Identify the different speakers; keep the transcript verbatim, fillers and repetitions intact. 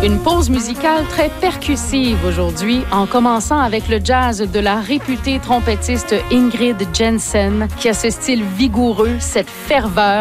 Speaker 1: Une pause musicale très percussive aujourd'hui, en commençant avec le jazz de la réputée trompettiste Ingrid Jensen, qui a ce style vigoureux, cette ferveur